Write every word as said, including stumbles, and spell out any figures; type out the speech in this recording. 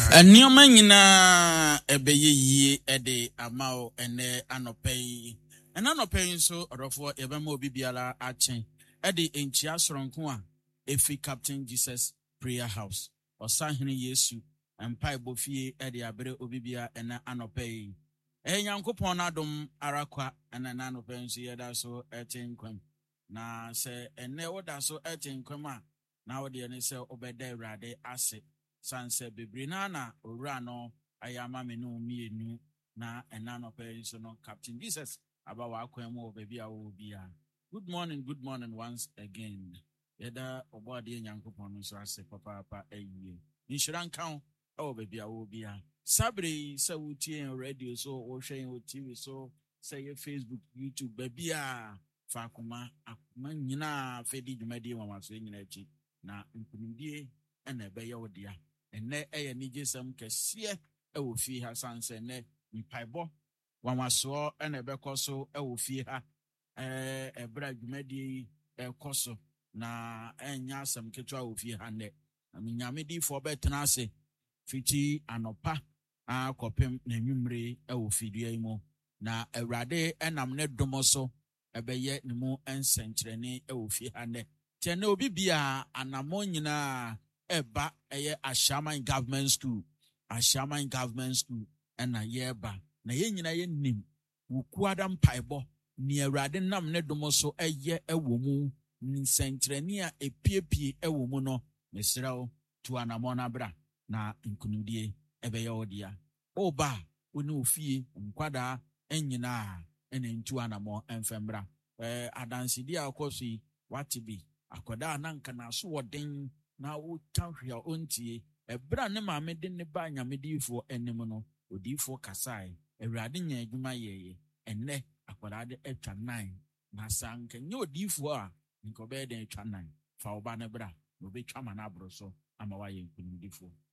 Nneɛma nyinaa ɛbɛyɛ yie ɛde ama wo ɛnɛ anɔpɛ yi. Ɛna anɔpɛ yi nso ɔdɔfoɔ yɛbɛma obi biara akyɛn ɛde nkyia soronko a efi Captain Jesus Prayer House. Ɔsahene Yesu mpaebɔ fie ɛde abere obi biara ɛna anɔpɛ yi. Ɛyɛ Nyankopɔn n'adom ara kwa ɛna na anɔpɛ nso yɛda so ɛte nkwam. Na sɛ ɛnɛ woda so ɛte nkwam a na wode ne sɛ wobɛda Awurade ase. Sanse bebre na na owura no ayama me no mienu na ena no pe so no Captain Jesus aba wa akwan mu obabi a wo bia. Good morning, good morning once again. Yeda obode Nyankopon no so ase papa papa ayi. Insuran kan e obabi a wo bia. Sabre se wutie radio so wo hwen wo T V so say Facebook, YouTube baby a fa akoma akoma nyina fedi dwumadi mama so nyina achi na nkunimdie ena ebe ye wo dia. Ene eye ni jesam kesiye e wo fie ha sanse ne mpaibo wanwaso ene bekoso e wo fie ha eh ebra dwumadi e koso na enya asem ketwa wo fie ha ne nyamedi fo betena ase fiti anopa akopem na nwumre e wo fidua imo na Awurade enam ne domoso ebeye ne mu ensenkyerene e wo fie ha ne tene obi bia anamo nyina eba eye Ashaman Government School Ashaman Government School ena yeba na ye nyina ye nim wokuada mpaibo ni Awurade nam ne domo so eye ewo mu nsentreni a epiepie ewo mu no mesrawo tu anamona bra na nkunudie ebe ye odia oba oni ofie nkwada enyina ene ntu anamo enfembra eh adansidi akosi watibi akoda na nka na so woden na wo tanhwea ontie ebra ne maame de ne ba nyamedifo enim no odifo kasae Awurade nya adwuma yeye enne akwara de atwa nine na sanka nye odifo a nko be de atwa nine fa oba ne bra no betwa ma na abro so ama wa ye nkunudifo